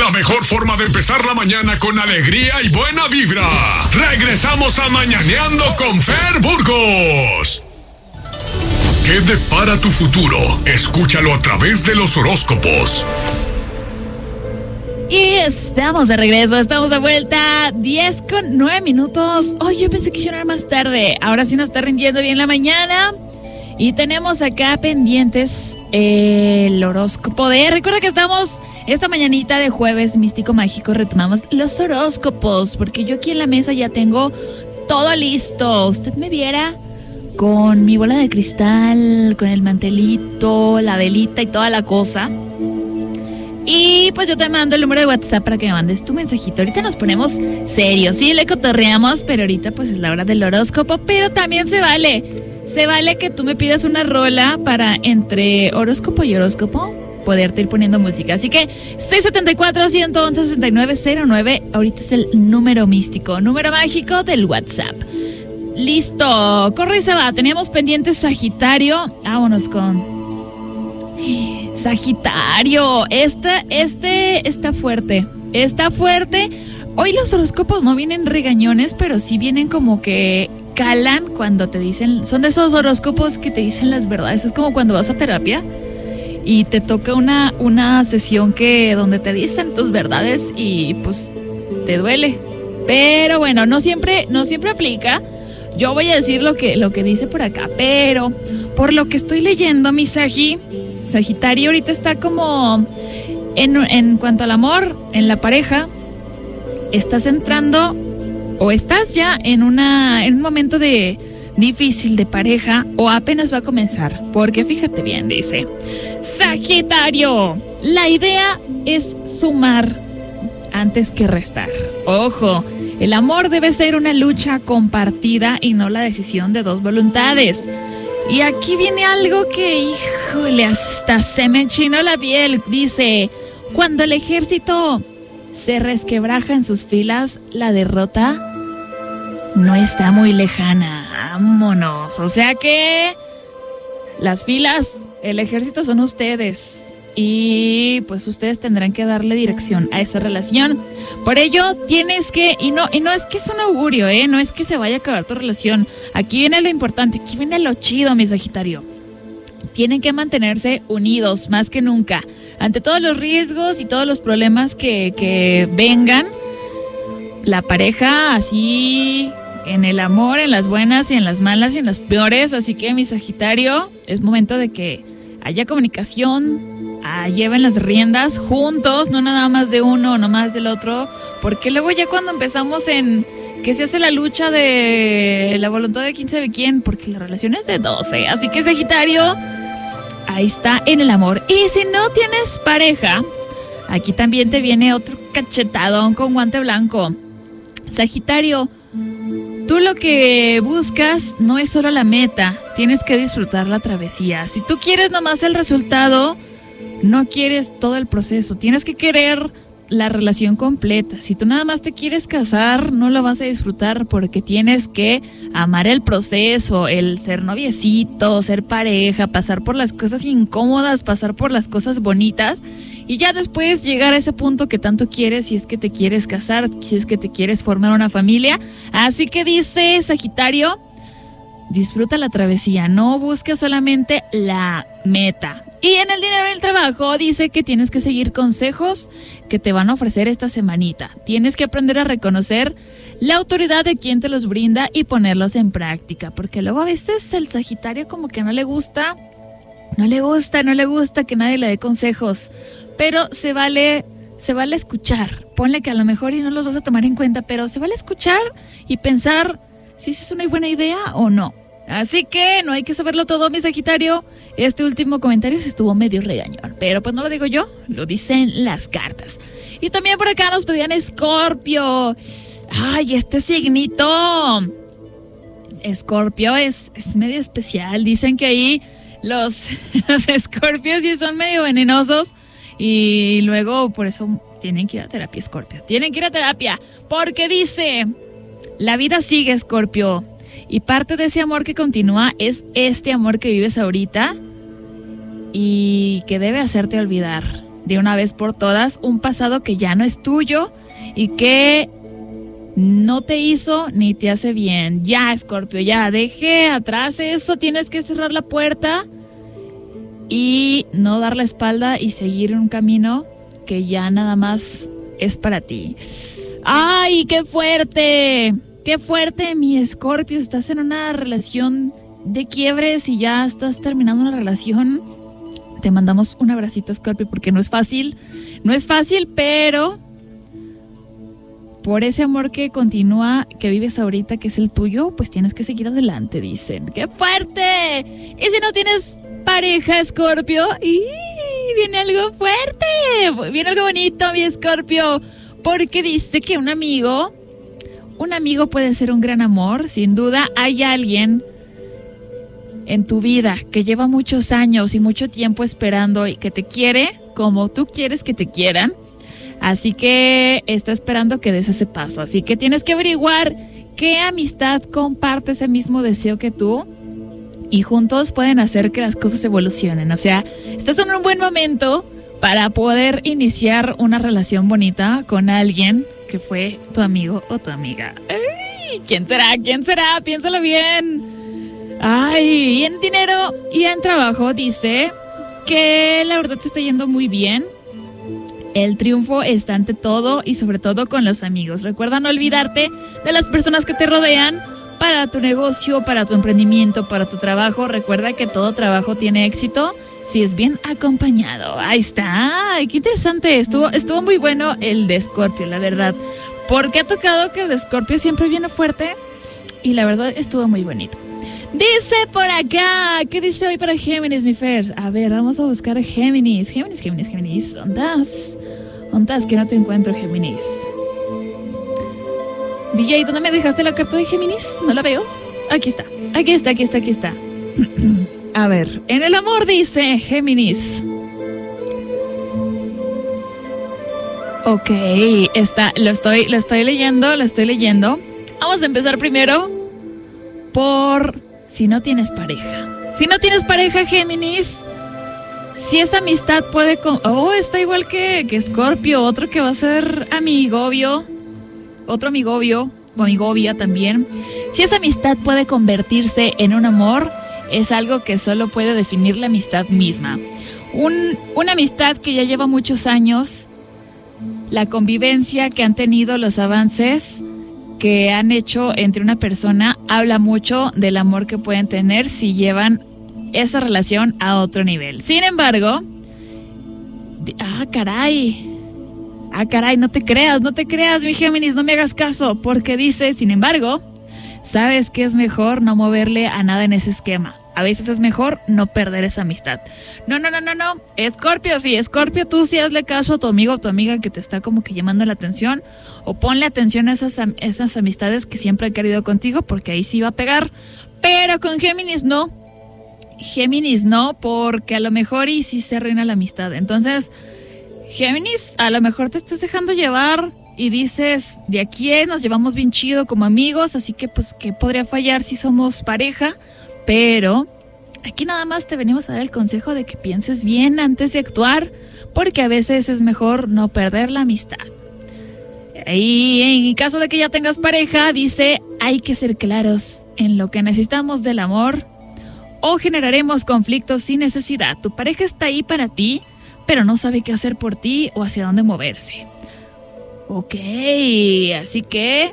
La mejor forma de empezar la mañana con alegría y buena vibra. Regresamos a Mañaneando con Fer Burgos. ¿Qué depara tu futuro? Escúchalo a través de los horóscopos. Y estamos de regreso, estamos de vuelta, 10:09. Oh, yo pensé que iba a llegar más tarde. Ahora sí nos está rindiendo bien la mañana. Y tenemos acá pendientes el horóscopo recuerda que estamos esta mañanita de jueves místico mágico, retomamos los horóscopos, porque yo aquí en la mesa ya tengo todo listo. Usted me viera con mi bola de cristal, con el mantelito, la velita y toda la cosa. Y pues yo te mando el número de WhatsApp para que me mandes tu mensajito. Ahorita nos ponemos serios, sí, le cotorreamos, pero ahorita pues es la hora del horóscopo. Pero también se vale que tú me pidas una rola para entre horóscopo y horóscopo poderte ir poniendo música. Así que 674-111-6909, ahorita es el número místico, número mágico del WhatsApp. Listo, corre y se va. Teníamos pendientes Sagitario. Vámonos con Sagitario. Este está fuerte. Está fuerte. Hoy los horóscopos no vienen regañones, pero sí vienen como que calan cuando te dicen. Son de esos horóscopos que te dicen las verdades. Es como cuando vas a terapia y te toca una sesión donde te dicen tus verdades y pues te duele. Pero bueno, no siempre aplica. Yo voy a decir lo que dice por acá, pero por lo que estoy leyendo, mi Sagitario ahorita está como en cuanto al amor, en la pareja, estás entrando o estás ya en un momento de difícil de pareja o apenas va a comenzar, porque fíjate bien, dice Sagitario, la idea es sumar antes que restar. Ojo, el amor debe ser una lucha compartida y no la decisión de dos voluntades. Y aquí viene algo que, híjole, hasta se me enchinó la piel. Dice, cuando el ejército se resquebraja en sus filas, la derrota no está muy lejana. Vámonos. O sea que las filas, el ejército son ustedes. Y pues ustedes tendrán que darle dirección a esa relación. Por ello tienes que, y no es que es un augurio, no es que se vaya a acabar tu relación. Aquí viene lo importante, aquí viene lo chido, mi Sagitario. Tienen que mantenerse unidos más que nunca. Ante todos los riesgos y todos los problemas que vengan, la pareja así, en el amor, en las buenas y en las malas y en las peores. Así que, mi Sagitario, es momento de que haya comunicación. Lleven las riendas juntos, no nada más de uno o no más del otro, porque luego ya cuando empezamos en que se hace la lucha de la voluntad de quién sabe quién, porque la relación es de 12, así que Sagitario, ahí está en el amor. Y si no tienes pareja, aquí también te viene otro cachetadón con guante blanco. Sagitario, tú lo que buscas no es solo la meta, tienes que disfrutar la travesía. Si tú quieres nomás el resultado, no quieres todo el proceso, tienes que querer la relación completa. Si tú nada más te quieres casar, no lo vas a disfrutar porque tienes que amar el proceso, el ser noviecito, ser pareja, pasar por las cosas incómodas, pasar por las cosas bonitas y ya después llegar a ese punto que tanto quieres si es que te quieres casar, si es que te quieres formar una familia. Así que dice Sagitario, disfruta la travesía, no busques solamente la meta. Y en el dinero del trabajo dice que tienes que seguir consejos que te van a ofrecer esta semanita. Tienes que aprender a reconocer la autoridad de quien te los brinda y ponerlos en práctica. Porque luego a veces el Sagitario como que no le gusta que nadie le dé consejos. Pero se vale escuchar. Ponle que a lo mejor y no los vas a tomar en cuenta, pero se vale escuchar y pensar si es una buena idea o no. Así que no hay que saberlo todo, mi Sagitario. Este último comentario se estuvo medio regañón, pero pues no lo digo yo, lo dicen las cartas. Y también por acá nos pedían Escorpio. Ay, este signito Escorpio es medio especial. Dicen que ahí los Escorpios sí son medio venenosos y luego por eso tienen que ir a terapia, Escorpio. Tienen que ir a terapia porque dice, la vida sigue, Escorpio. Y parte de ese amor que continúa es este amor que vives ahorita y que debe hacerte olvidar. de una vez por todas un pasado que ya no es tuyo y que no te hizo ni te hace bien. Ya, Escorpio, ya, deje atrás eso, tienes que cerrar la puerta y no dar la espalda y seguir un camino que ya nada más es para ti. ¡Ay, qué fuerte! ¡Qué fuerte, mi Escorpio! Estás en una relación de quiebres y ya estás terminando una relación. Te mandamos un abracito, Escorpio, porque no es fácil, pero por ese amor que continúa, que vives ahorita, que es el tuyo, pues tienes que seguir adelante, dicen. ¡Qué fuerte! Y si no tienes pareja, Escorpio, ¡y viene algo fuerte! Viene algo bonito, mi Escorpio, porque dice que un amigo puede ser un gran amor. Sin duda hay alguien en tu vida que lleva muchos años y mucho tiempo esperando y que te quiere como tú quieres que te quieran. Así que está esperando que des ese paso. Así que tienes que averiguar qué amistad comparte ese mismo deseo que tú y juntos pueden hacer que las cosas evolucionen. O sea, estás en un buen momento para poder iniciar una relación bonita con alguien que fue tu amigo o tu amiga. ¡Ay! ¿Quién será? ¿Quién será? Piénsalo bien. Ay, y en dinero y en trabajo dice que la verdad se está yendo muy bien. El triunfo está ante todo y sobre todo con los amigos. Recuerda no olvidarte de las personas que te rodean para tu negocio, para tu emprendimiento, para tu trabajo. Recuerda que todo trabajo tiene éxito si es bien acompañado. Ahí está. Ay, qué interesante. Estuvo muy bueno el de Escorpio, la verdad. Porque ha tocado que el de Escorpio siempre viene fuerte y la verdad estuvo muy bonito. Dice por acá, ¿qué dice hoy para Géminis, mi Fer? A ver, vamos a buscar a Géminis. Géminis. ¿Dónde que no te encuentro, Géminis? DJ, ¿dónde me dejaste la carta de Géminis? No la veo. Aquí está. A ver, en el amor dice Géminis. Ok, lo estoy leyendo. Vamos a empezar primero por si no tienes pareja. Si no tienes pareja, Géminis, si esa amistad puede... está igual que Escorpio, otro que va a ser amigobio, otro amigobio o amigovia también. Si esa amistad puede convertirse en un amor, es algo que solo puede definir la amistad misma. Una amistad que ya lleva muchos años, la convivencia que han tenido, los avances que han hecho entre una persona, habla mucho del amor que pueden tener si llevan esa relación a otro nivel. Sin embargo, caray, no te creas, mi Géminis, no me hagas caso, porque dice, sin embargo, sabes que es mejor no moverle a nada en ese esquema. A veces es mejor no perder esa amistad. No. Escorpio, tú sí hazle caso a tu amigo o tu amiga que te está como que llamando la atención, o ponle atención a esas amistades que siempre han querido contigo, porque ahí sí va a pegar. Pero con Géminis no, porque a lo mejor y sí se arruina la amistad. Entonces, Géminis, a lo mejor te estás dejando llevar y dices, de aquí nos llevamos bien chido como amigos, así que pues, ¿qué podría fallar si somos pareja? Pero aquí nada más te venimos a dar el consejo de que pienses bien antes de actuar, porque a veces es mejor no perder la amistad. Y en caso de que ya tengas pareja, dice, hay que ser claros en lo que necesitamos del amor o generaremos conflictos sin necesidad. Tu pareja está ahí para ti, pero no sabe qué hacer por ti o hacia dónde moverse. Ok, así que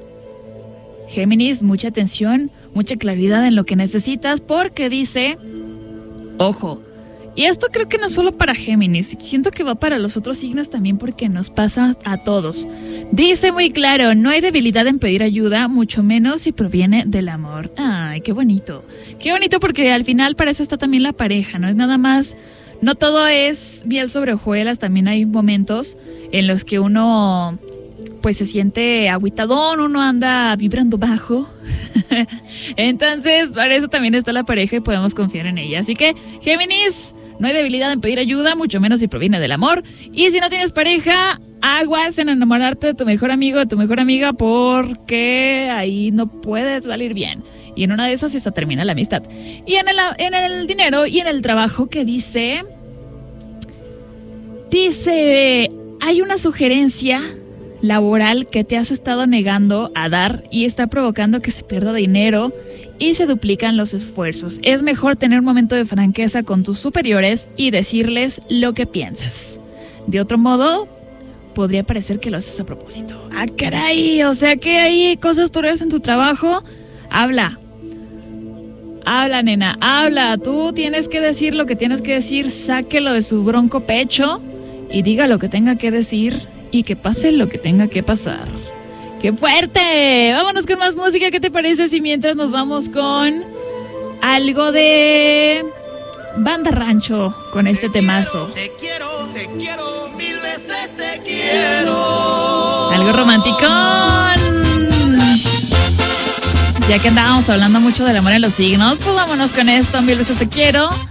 Géminis, mucha atención, mucha claridad en lo que necesitas, porque dice, ojo, y esto creo que no es solo para Géminis, siento que va para los otros signos también, porque nos pasa a todos. Dice muy claro, no hay debilidad en pedir ayuda, mucho menos si proviene del amor. Ay, qué bonito, porque al final para eso está también la pareja, no es nada más, no todo es miel sobre hojuelas, también hay momentos en los que uno pues se siente agüitadón, uno anda vibrando bajo. Entonces, para eso también está la pareja y podemos confiar en ella. Así que, Géminis, no hay debilidad en pedir ayuda, mucho menos si proviene del amor. Y si no tienes pareja, aguas en enamorarte de tu mejor amigo, de tu mejor amiga, porque ahí no puede salir bien. Y en una de esas se termina la amistad. Y en el dinero y en el trabajo, que dice... Dice, hay una sugerencia laboral que te has estado negando a dar y está provocando que se pierda dinero y se duplican los esfuerzos. Es mejor tener un momento de franqueza con tus superiores y decirles lo que piensas. De otro modo, podría parecer que lo haces a propósito. ¡Ah, caray! O sea que hay cosas turbias en tu trabajo. Habla. Habla, nena, habla. Tú tienes que decir lo que tienes que decir. Sáquelo de su bronco pecho y diga lo que tenga que decir y que pase lo que tenga que pasar. ¡Qué fuerte! Vámonos con más música. ¿Qué te parece si mientras nos vamos con algo de Banda Rancho con este temazo? Te quiero, mil veces te quiero. Algo romanticón. Ya que andábamos hablando mucho del amor en los signos, pues vámonos con esto. Mil veces te quiero.